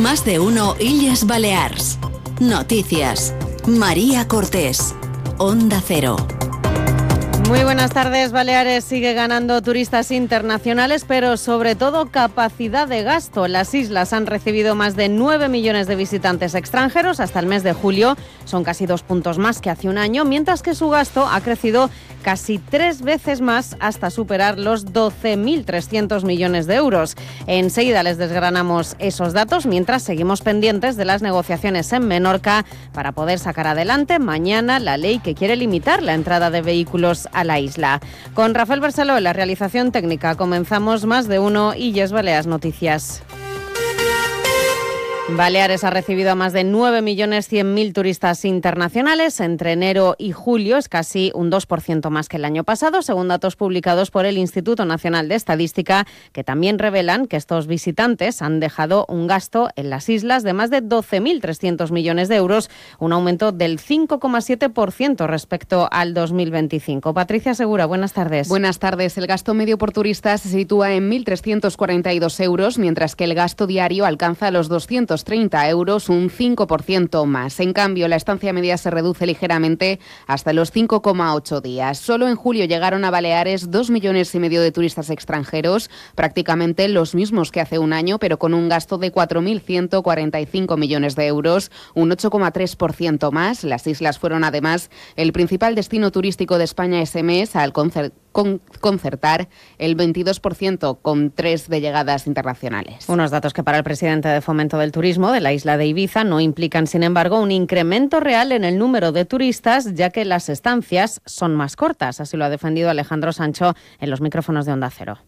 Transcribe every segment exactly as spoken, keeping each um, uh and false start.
Más de uno Illes Balears. Noticias. María Cortés. Onda Cero. Muy buenas tardes. Baleares sigue ganando turistas internacionales, pero sobre todo capacidad de gasto. Las islas han recibido más de nueve millones de visitantes extranjeros hasta el mes de julio. Son casi dos puntos más que hace un año, mientras que su gasto ha crecido casi tres veces más hasta superar los doce mil trescientos millones de euros. Enseguida les desgranamos esos datos, mientras seguimos pendientes de las negociaciones en Menorca para poder sacar adelante mañana la ley que quiere limitar la entrada de vehículos a la isla. Con Rafael Barceló en la realización técnica comenzamos Más de uno Illes Balears Noticias. Baleares ha recibido a más de nueve millones cien mil turistas internacionales. Entre enero y julio es casi un dos por ciento más que el año pasado, según datos publicados por el Instituto Nacional de Estadística, que también revelan que estos visitantes han dejado un gasto en las islas de más de doce mil trescientos millones de euros, un aumento del cinco coma siete por ciento respecto al dos mil veinticinco. Patricia Segura, buenas tardes. Buenas tardes. El gasto medio por turista se sitúa en mil trescientos cuarenta y dos euros, mientras que el gasto diario alcanza los doscientos treinta euros, un cinco por ciento más. En cambio, la estancia media se reduce ligeramente hasta los cinco coma ocho días. Solo en julio llegaron a Baleares dos millones y medio de turistas extranjeros, prácticamente los mismos que hace un año, pero con un gasto de cuatro mil ciento cuarenta y cinco millones de euros, un ocho coma tres por ciento más. Las islas fueron además el principal destino turístico de España ese mes, al concer- con- concertar el veintidós por ciento con tres de llegadas internacionales. Unos datos que para el presidente de Fomento del Turismo de la isla de Ibiza no implican, sin embargo, un incremento real en el número de turistas, ya que las estancias son más cortas. Así lo ha defendido Alejandro Sancho en los micrófonos de Onda Cero.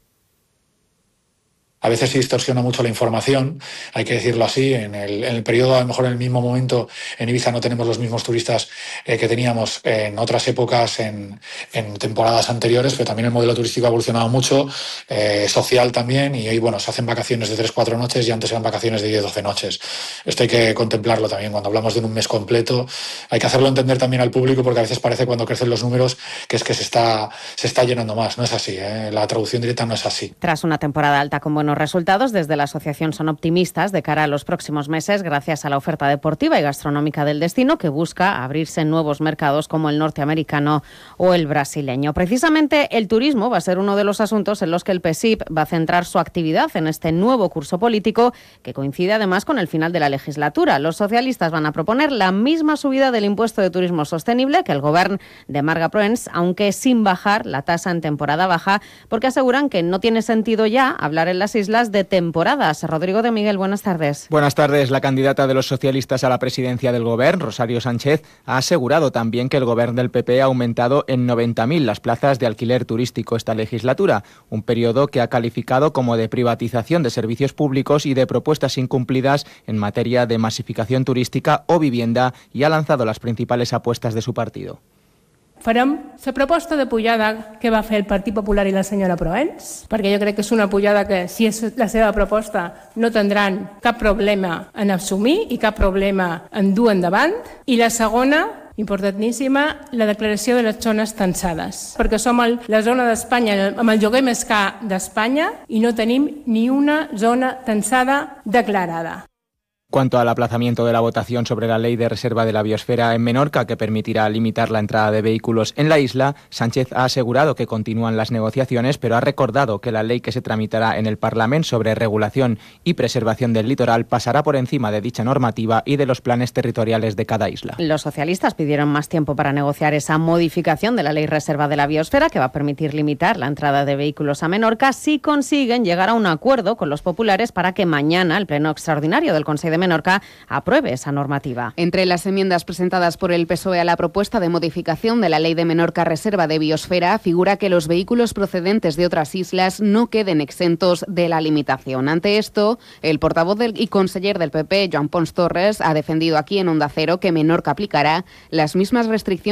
A veces se distorsiona mucho la información, hay que decirlo así. En el, en el periodo, a lo mejor en el mismo momento, en Ibiza no tenemos los mismos turistas eh, que teníamos en otras épocas, en, en temporadas anteriores, pero también el modelo turístico ha evolucionado mucho, eh, social también, y hoy, bueno, se hacen vacaciones de tres cuatro noches y antes eran vacaciones de diez doce noches. Esto hay que contemplarlo también. Cuando hablamos de un mes completo, hay que hacerlo entender también al público, porque a veces parece, cuando crecen los números, que es que se está, se está llenando más. No es así, ¿eh? La traducción directa no es así. Tras una temporada alta con buenos resultados, desde la asociación son optimistas de cara a los próximos meses, gracias a la oferta deportiva y gastronómica del destino, que busca abrirse en nuevos mercados como el norteamericano o el brasileño. Precisamente el turismo va a ser uno de los asuntos en los que el P S I P va a centrar su actividad en este nuevo curso político, que coincide además con el final de la legislatura. Los socialistas van a proponer la misma subida del impuesto de turismo sostenible que el gobierno de Marga Proens, aunque sin bajar la tasa en temporada baja, porque aseguran que no tiene sentido ya hablar en las islas de temporadas. Rodrigo de Miguel, buenas tardes. Buenas tardes. La candidata de los socialistas a la presidencia del Gobierno, Rosario Sánchez, ha asegurado también que el Gobierno del P P ha aumentado en noventa mil las plazas de alquiler turístico esta legislatura, un periodo que ha calificado como de privatización de servicios públicos y de propuestas incumplidas en materia de masificación turística o vivienda, y ha lanzado las principales apuestas de su partido. Farem la proposta de pujada que va fer el Partit Popular i la senyora Proens, perquè jo crec que és una pujada que, si és la seva proposta, no tindran cap problema en assumir i cap problema en dur endavant. I la segona, importantíssima, la declaració de les zones tensades, perquè som el, la zona d'Espanya amb el lloguer més car d'Espanya i no tenim ni una zona tensada declarada. Cuanto al aplazamiento de la votación sobre la ley de reserva de la biosfera en Menorca, que permitirá limitar la entrada de vehículos en la isla, Sánchez ha asegurado que continúan las negociaciones, pero ha recordado que la ley que se tramitará en el Parlamento sobre regulación y preservación del litoral pasará por encima de dicha normativa y de los planes territoriales de cada isla. Los socialistas pidieron más tiempo para negociar esa modificación de la ley reserva de la biosfera, que va a permitir limitar la entrada de vehículos a Menorca, si consiguen llegar a un acuerdo con los populares para que mañana el pleno extraordinario del Consejo de Menorca apruebe esa normativa. Entre las enmiendas presentadas por el P S O E a la propuesta de modificación de la ley de Menorca Reserva de Biosfera figura que los vehículos procedentes de otras islas no queden exentos de la limitación. Ante esto, el portavoz del, y conseller del P P, Joan Pons Torres, ha defendido aquí en Onda Cero que Menorca aplicará las mismas restricciones